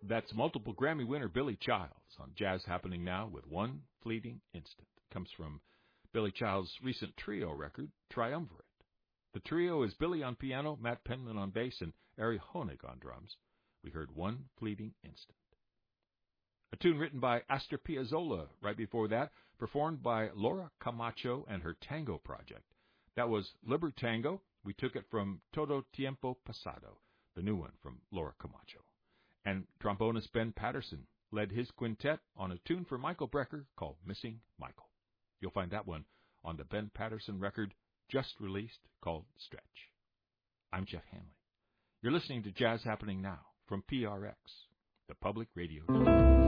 That's multiple Grammy winner Billy Childs on Jazz Happening Now with One Fleeting Instant. It comes from Billy Childs' recent trio record, Triumvirate. The trio is Billy on piano, Matt Penman on bass, and Ari Honig on drums. We heard One Fleeting Instant. A tune written by Astor Piazzolla right before that, performed by Laura Camacho and her tango project. That was Libertango. We took it from Todo Tiempo Pasado, the new one from Laura Camacho. And trombonist Ben Patterson led his quintet on a tune for Michael Brecker called Missing Michael. You'll find that one on the Ben Patterson record just released called Stretch. I'm Jeff Hanley. You're listening to Jazz Happening Now from PRX, the Public Radio Channel.